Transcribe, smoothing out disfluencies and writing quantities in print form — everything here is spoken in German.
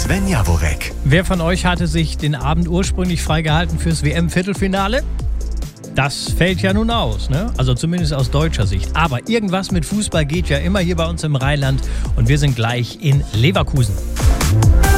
Sven Javonek. Wer von euch hatte sich den Abend ursprünglich freigehalten fürs WM-Viertelfinale? Das fällt ja nun aus, ne? Also zumindest aus deutscher Sicht. Aber irgendwas mit Fußball geht ja immer hier bei uns im Rheinland und wir sind gleich in Leverkusen.